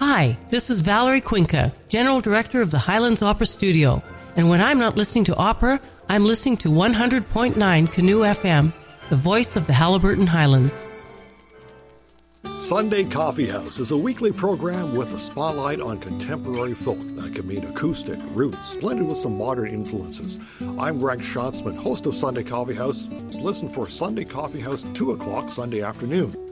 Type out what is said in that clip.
Hi, this is Valerie Cuenca, General Director of the Highlands Opera Studio. And when I'm not listening to opera, I'm listening to 100.9 Canoe FM, the voice of the Haliburton Highlands. Sunday Coffee House is a weekly program with a spotlight on contemporary folk that can mean acoustic, roots, blended with some modern influences. I'm Greg Schatzman, host of Sunday Coffee House. Listen for Sunday Coffee House 2 o'clock Sunday afternoon.